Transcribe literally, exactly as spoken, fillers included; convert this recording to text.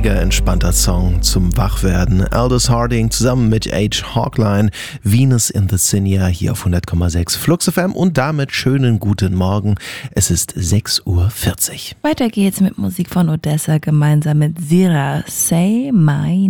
mega entspannter Song zum Wachwerden. Aldous Harding zusammen mit H. Hawkline, Venus in the Cinia hier auf hundert Komma sechs Flux F M und damit schönen guten Morgen. Es ist sechs Uhr vierzig. Weiter geht's mit Musik von Odessa gemeinsam mit Sira, Say My